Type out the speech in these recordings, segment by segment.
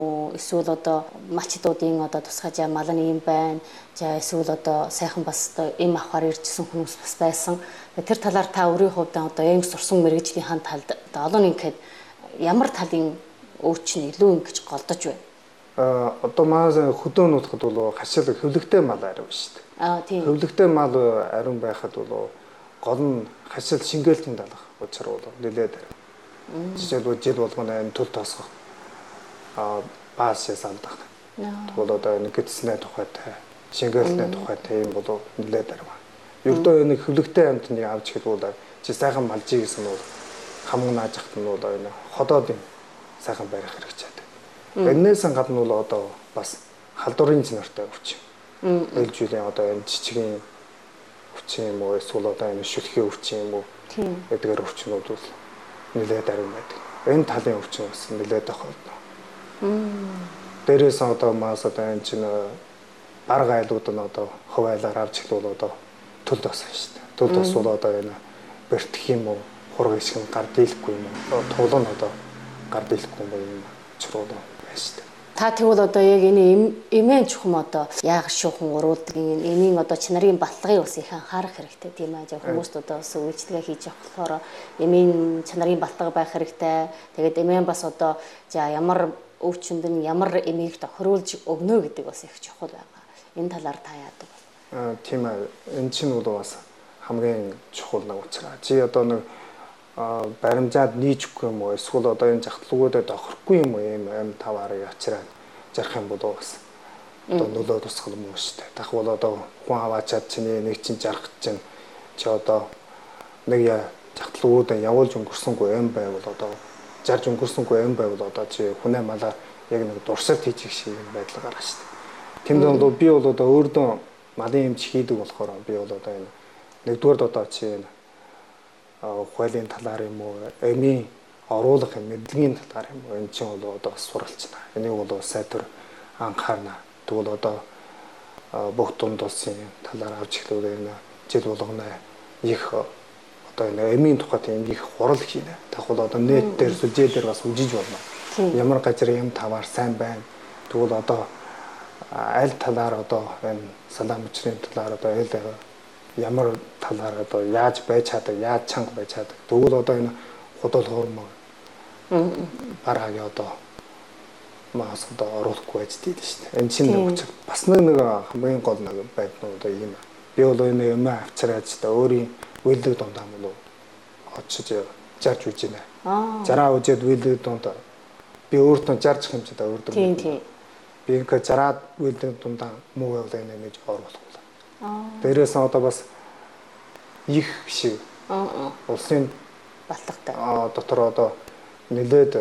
Эсвэл одоо малчдуудын одоо тусгай жаа мал нь юм байна. За эсвэл одоо сайхан бас одоо им авахар иржсэн хүмүүс бас байсан. Тэр талаар та өөрийн хувьд одоо ийм сурсан мэргэжлийн хан талд одоо олон ингээд ямар талын өвчин илүү ингэж голдож байна? Одоо маань хөдөө нутгад бол хашаал хөвлөгтэй мал ариун шүү дээ. Тийм. Хөвлөгтэй мал ариун байхад бол гол нь хашаал шингээлтийн далах учир бол нэлээд ариун. Жишээлбэл жил болгоно энэ төл тосгох баасаас алдах. Тэгвэл одоо энэ гидсний тухайтай, шингээлтний тухайтай юм бол нэлээд ариун. Ердөө энэ хөвлөгтэй амтныг авч хэлбэл чи сайхан малжий гэсэн бол хамаг нааж ахт нь бол энэ ходоодын сайхан барих хэрэгцээ. Энээс гадна бол одоо бас халдварын зинортой өвчин. Эл жилийн одоо энэ жижигэн өвчин юм уу эсвэл одоо энэ шүлхийн өвчин юм уу эдгээр өвчнүүд бол нэлээд ариун байдаг. Энэ талын өвчин бас нэлээд тохиолдно. Дээрээс одоо маас одоо энэ чинь бараг айлууд нь одоо хуваалаар авч хэлвэл одоо төл тос шүү дээ. Төл тос бол одоо энэ бэртэх юм уу хураг ишгэн гар дийлэхгүй юм уу тул нь одоо гар дийлэхгүй юм чирууд байна шүү дээ. Та тэгвэл одоо яг энэ эмээн чухам одоо яг шуухан уруулдаг энэ одоо чанарын баталгыг бас их анхаарах хэрэгтэй тийм ээ. Хүмүүст одоо бас үйлчлэгээ хийж явах болохоор эмээн чанарын баталга байх хэрэгтэй. Тэгээд эмээн бас одоо за ямар өвчнөд нь ямар эмээг тохируулж өгнө гэдэг бас их чухал байгаа. Энэ талаар та яадаг вэ? Тийм ээ. Энэ чинь бол бас хамгийн чухал нэг учраас. Чи одоо нэг баримжаад нийжхгүй юм уу эсвэл одоо энэ жахтлгуудад охирохгүй юм уу юм аим таваарыг авчираад жарах юм бол бас одоо нөлөө тусгал мөн шүү дээ. Тах бол одоо хүн аваачаад чиний нэг чинь жарах чинь чи одоо нэг жахтлгуудад явуулж өнгөрсөнгүй юм байвал одоо жарж өнгөрсөнгүй юм байвал одоо чи хүнээ малаа яг нэг дурсалт хийчих шиг юм байдал гарах шүү дээ. Тэнд бол би бол одоо өөрдөө малын эмч хийдэг болохоор би бол одоо энэ нэгдүгээр одоо чи энэ хуулийн талаар юм уу эмийн оруулах мэдлэгийн талаар юм уу энэ чинь бол одоо суралцна. Энийг бол сайтар анхаарна. Тэгвэл одоо бүх дунд улсын талаар авч эхлүүл энэ жил болгоно их одоо энэ эмийн тухайд юм их хурал хийнэ. Тэгвэл одоо нэт дээр сүлжээ дээр бас үжиж болно. Ямар газар юм таваар сайн байна. Тэгвэл одоо аль талаар одоо энэ салаам мөчрийн талаар одоо ямар талаар одоо яаж байж чаддаг, яаж чанга байж чаддаг. Тэгвэл одоо энэ худал хуурмаг бараагийн одоо маас одоо оруулахгүй байж дийдэ шүү дээ. Энэ чинь учир бас нэг хамгийн гол нэг байднууд одоо юм. Би бол энэ юм авчираад та өөрийн үйлдэл дундаа мөн очиж жарж үж байна. Жараа үжээд үйлдэл дундаа би өөртөө жарж хэмжээд өөрдөг. Тийм. Би ингээ жараад үйлдэл дундаа муу явуулаа нэмэж оруулах. Дээрээс одоо бас их шиг улсын батлагтай дотор одоо нэлээд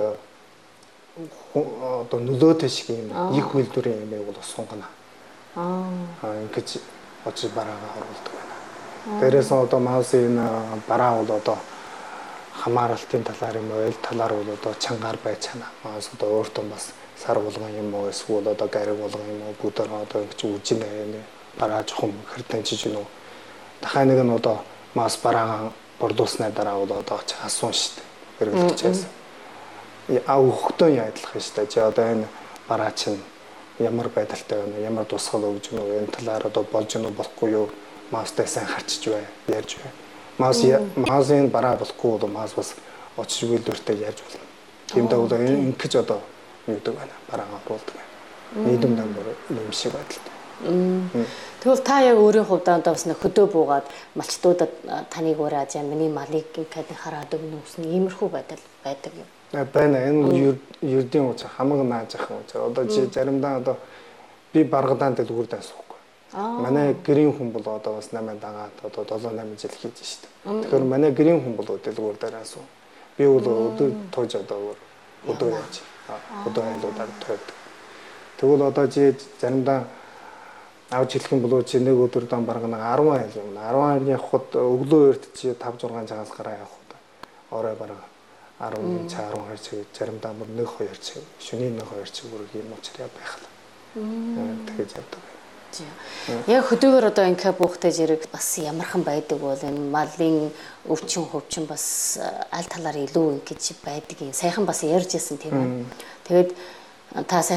одоо нөлөөтэй шиг юм их үйлдвэрийн юм бол сунгана. Ингэж очиж бараагаа оруулдаг байна. Дээрээс одоо маас энэ бараа бол одоо хамааралтын талаар юм уу, талаар бол одоо чангаар байж чана. Маас одоо өөртөө бас сар болгон юм уу, эсвэл одоо гариг болгон юм уу, бүдэр одоо ингэж үжинэ юм. Бараа жоохон хэрдэн жижиг нөө дахиад нэг нь одоо мас бараагаа борлуулсны дараа бол одоо асуун шүү дээ хэрэглэгчээс хөхтөн яадлах шүү дээ. Чи одоо энэ бараа чинь ямар байдалтай байна, ямар тусгал өгж гэнэ энэ талаар одоо болж гэнэ болохгүй юу, мастай сайн харчиж бай, ярьж бай. Масын бараа болохгүй бол мас бас очиж үйлдвэртэй ярьж болно. Тиймдээ бол ингэж одоо юудаг байна, бараагаа оруулдаг байна. Нийгэм дамбар юм шиг байдалтай. Тэгвэл та яг өөрийн хувьд одоо бас нэг хөдөө буугаад малчдуудад таныг ураад яа миний малыг ингээд хараад өгнө үснэ иймэрхүү байдал байдаг юм. Байна. Энэ ердийн уучаа хамаг нааж ах юм. Одоо чи заримдаа одоо би баргадаан дэлгүүрдээ суухгүй. Манай гэрийн хүн бол одоо бас 8 дагаад одоо 7-8 жил хийж штэ. Тэгэхээр манай гэрийн хүн бол дэлгүүр дээр асуу. Би бол өдөр тууж одоо өдөр яаж өдөр айлуудаар тойдог. Тэгвэл одоо чи заримдаа авч хэлэх юм бол чи нэг өдөр дан бараг 10 айл юм. 10 айл явхад өглөө эрт чи 5-6 цагаас гараа явхад орой бараг 11 цаг 12 цаг заримдаа бүр 1-2 цаг шөнийн 1-2 цаг бүр юм учраас байх л. Тэгэж явдаг. Яг хөдөөгөр одоо ингээ буухтай зэрэг бас ямархан байдаг бол энэ малын өвчин хөвчин бас аль талаар илүү ингэж байдаг юм. Сайхан бас ярьж ирсэн тийм үү. Тэгээд та